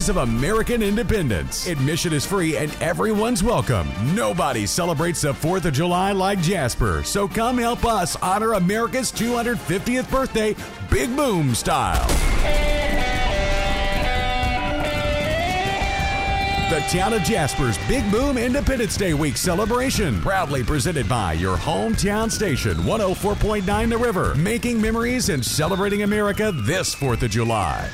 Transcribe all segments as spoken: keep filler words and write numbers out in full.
of American independence. Admission is free and everyone's welcome. Nobody celebrates the fourth of July like Jasper, so come help us honor America's two hundred fiftieth birthday Big Boom style. The Town of Jasper's Big Boom Independence Day Week celebration, proudly presented by your hometown station, one oh four point nine The River, making memories and celebrating America this fourth of July.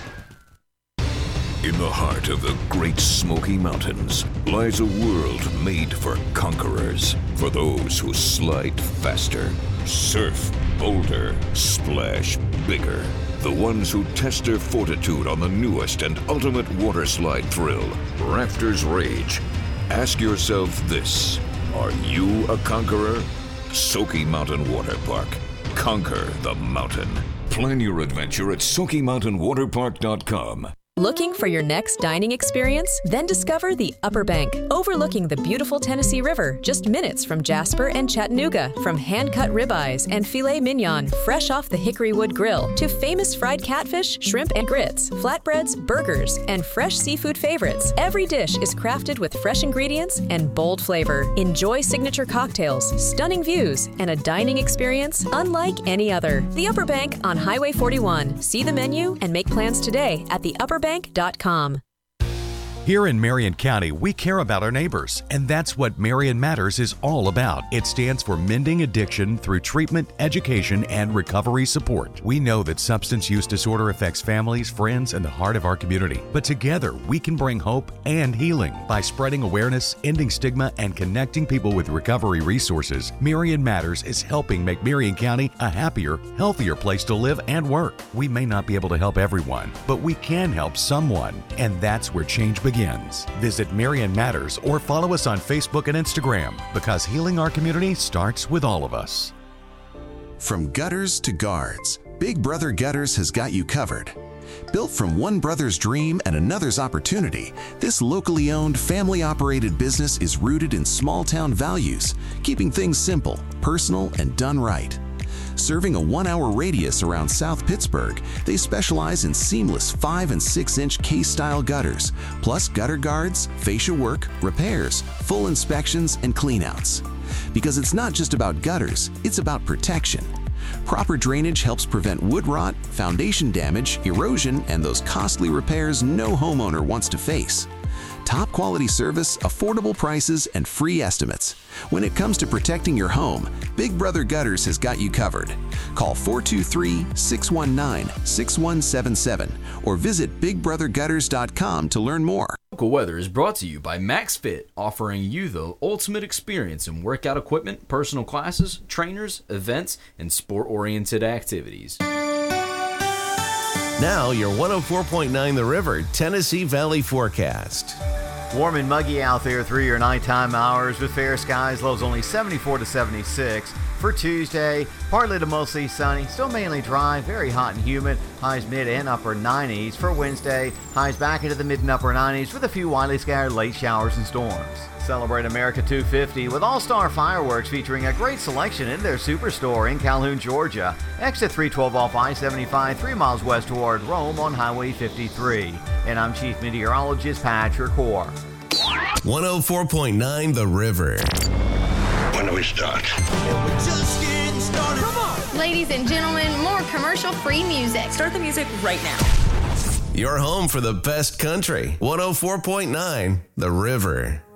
In the heart of the Great Smoky Mountains lies a world made for conquerors, for those who slide faster, surf bolder, splash bigger. The ones who test their fortitude on the newest and ultimate water slide thrill, Rafters Rage. Ask yourself this: are you a conqueror? Soaky Mountain Water Park. Conquer the mountain. Plan your adventure at Soaky Mountain Water Park dot com. Looking for your next dining experience? Then discover the Upper Bank, overlooking the beautiful Tennessee River, just minutes from Jasper and Chattanooga. From hand-cut ribeyes and filet mignon, fresh off the Hickory Wood Grill, to famous fried catfish, shrimp and grits, flatbreads, burgers, and fresh seafood favorites. Every dish is crafted with fresh ingredients and bold flavor. Enjoy signature cocktails, stunning views, and a dining experience unlike any other. The Upper Bank on Highway forty-one. See the menu and make plans today at the upper bank dot com. Here in Marion County, we care about our neighbors, and that's what Marion Matters is all about. It stands for Mending Addiction through Treatment, Education, and Recovery Support. We know that substance use disorder affects families, friends, and the heart of our community. But together, we can bring hope and healing. By spreading awareness, ending stigma, and connecting people with recovery resources, Marion Matters is helping make Marion County a happier, healthier place to live and work. We may not be able to help everyone, but we can help someone, and that's where change begins. Begins. Visit Marion Matters or follow us on Facebook and Instagram, because healing our community starts with all of us. From gutters to guards, Big Brother Gutters has got you covered. Built from one brother's dream and another's opportunity, this locally owned, family-operated business is rooted in small-town values, keeping things simple, personal, and done right. Serving a one-hour radius around South Pittsburgh, they specialize in seamless five and six inch K-style gutters, plus gutter guards, fascia work, repairs, full inspections, and cleanouts. Because it's not just about gutters, it's about protection. Proper drainage helps prevent wood rot, foundation damage, erosion, and those costly repairs no homeowner wants to face. Top quality service, affordable prices, and free estimates. When it comes to protecting your home, Big Brother Gutters has got you covered. Call four two three, six one nine, six one seven seven or visit big brother gutters dot com to learn more. Local weather is brought to you by MaxFit, offering you the ultimate experience in workout equipment, personal classes, trainers, events, and sport-oriented activities. Now, your one oh four point nine The River Tennessee Valley forecast. Warm and muggy out there through your nighttime hours with fair skies, lows only seventy-four to seventy-six. For Tuesday, partly to mostly sunny, still mainly dry, very hot and humid, highs mid and upper nineties. For Wednesday, highs back into the mid and upper nineties with a few widely scattered late showers and storms. Celebrate America two fifty with All-Star Fireworks featuring a great selection in their Superstore in Calhoun, Georgia. Exit three twelve off I seventy-five, three miles west toward Rome on Highway fifty-three. And I'm Chief Meteorologist Patrick Hoare. one oh four point nine The River. When do we start? We're just getting started. Come on! Ladies and gentlemen, more commercial-free music. Start the music right now. Your home for the best country. one oh four point nine The River.